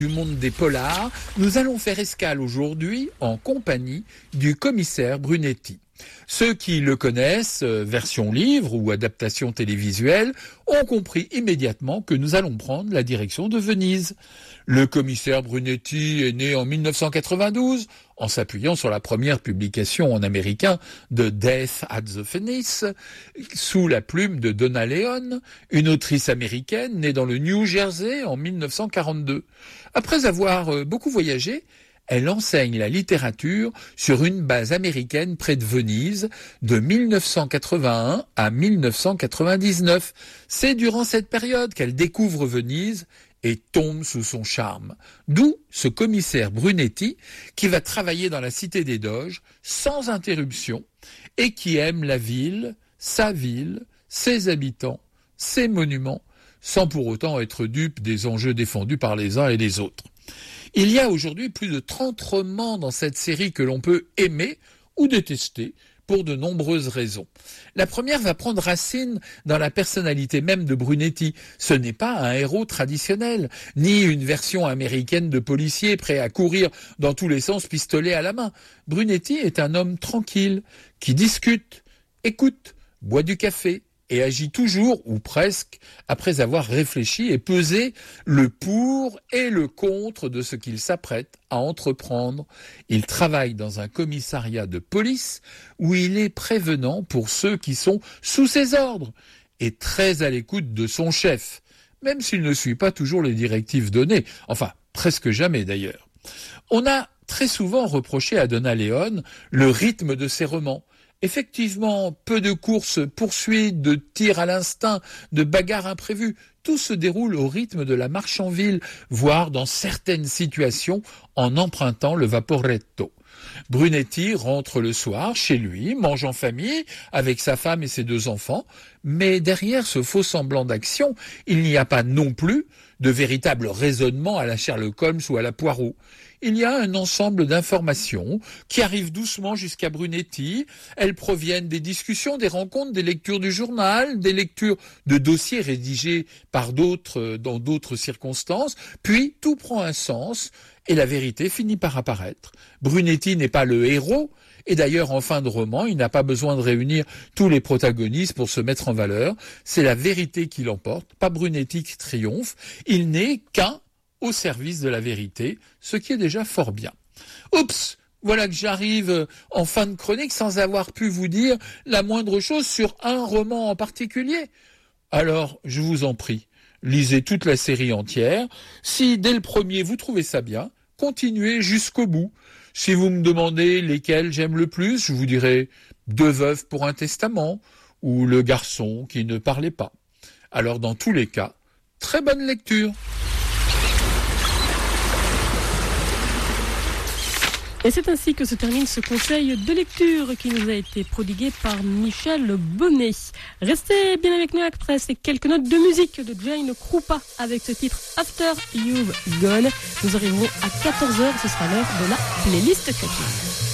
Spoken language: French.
Du monde des polars, nous allons faire escale aujourd'hui en compagnie du commissaire Brunetti. Ceux qui le connaissent, version livre ou adaptation télévisuelle, ont compris immédiatement que nous allons prendre la direction de Venise. Le commissaire Brunetti est né en 1992 en s'appuyant sur la première publication en américain de Death at the Venice, sous la plume de Donna Leon, une autrice américaine née dans le New Jersey en 1942. Après avoir beaucoup voyagé, elle enseigne la littérature sur une base américaine près de Venise de 1981 à 1999. C'est durant cette période qu'elle découvre Venise et tombe sous son charme. D'où ce commissaire Brunetti qui va travailler dans la Cité des Doges sans interruption et qui aime la ville, ses habitants, ses monuments, sans pour autant être dupe des enjeux défendus par les uns et les autres. Il y a aujourd'hui plus de 30 romans dans cette série que l'on peut aimer ou détester pour de nombreuses raisons. La première va prendre racine dans la personnalité même de Brunetti. Ce n'est pas un héros traditionnel, ni une version américaine de policier prêt à courir dans tous les sens, pistolet à la main. Brunetti est un homme tranquille, qui discute, écoute, boit du café, et agit toujours, ou presque, après avoir réfléchi et pesé le pour et le contre de ce qu'il s'apprête à entreprendre. Il travaille dans un commissariat de police où il est prévenant pour ceux qui sont sous ses ordres et très à l'écoute de son chef, même s'il ne suit pas toujours les directives données, enfin presque jamais d'ailleurs. On a très souvent reproché à Donna Leon le rythme de ses romans. Effectivement, peu de courses-poursuites, de tirs à l'instinct, de bagarres imprévues. Tout se déroule au rythme de la marche en ville, voire dans certaines situations en empruntant le vaporetto. Brunetti rentre le soir chez lui, mange en famille avec sa femme et ses 2 enfants, mais derrière ce faux semblant d'action, il n'y a pas non plus de véritable raisonnement à la Sherlock Holmes ou à la Poirot. Il y a un ensemble d'informations qui arrivent doucement jusqu'à Brunetti. Elles proviennent des discussions, des rencontres, des lectures du journal, des lectures de dossiers rédigés par d'autres dans d'autres circonstances. Puis tout prend un sens et la vérité finit par apparaître. Brunetti n'est pas le héros. Et d'ailleurs, en fin de roman, il n'a pas besoin de réunir tous les protagonistes pour se mettre en valeur. C'est la vérité qui l'emporte, pas Brunetti qui triomphe. Il n'est qu'un au service de la vérité, ce qui est déjà fort bien. Oups, voilà que j'arrive en fin de chronique sans avoir pu vous dire la moindre chose sur un roman en particulier. Alors, je vous en prie, lisez toute la série entière. Si dès le premier vous trouvez ça bien, continuez jusqu'au bout. Si vous me demandez lesquels j'aime le plus, je vous dirai 2 veuves pour un testament ou Le garçon qui ne parlait pas. Alors dans tous les cas, très bonne lecture. Et c'est ainsi que se termine ce conseil de lecture qui nous a été prodigué par Michel Bonnet. Restez bien avec nous après ces quelques notes de musique de Jane Krupa avec ce titre After You've Gone. Nous arriverons à 14h, ce sera l'heure de la playlist chrétienne.